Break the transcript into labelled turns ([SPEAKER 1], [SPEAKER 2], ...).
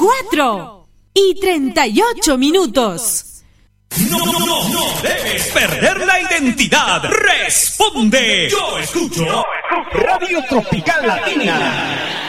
[SPEAKER 1] 4:38.
[SPEAKER 2] No debes perder la identidad. Responde. Yo escucho Radio Tropical Latina.